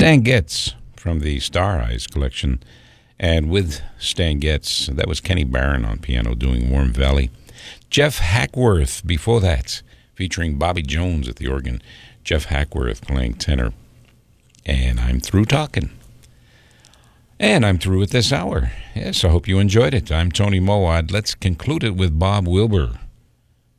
Stan Getz from the Star Eyes collection. And with Stan Getz, that was Kenny Barron on piano doing Warm Valley. Jeff Hackworth before that, featuring Bobby Jones at the organ. Jeff Hackworth playing tenor. And I'm through talking. And I'm through at this hour. Yes, I hope you enjoyed it. I'm Tony Mowat. Let's conclude it with Bob Wilber.